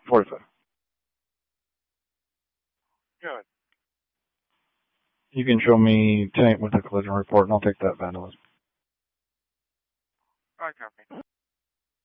45. Good. You can show me tank with the collision report, and I'll take that vandalism. I copy.